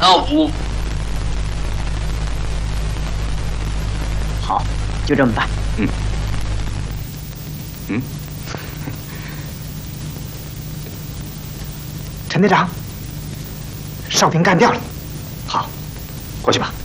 好，就这么办。 陈队长，哨兵干掉了。好，过去吧。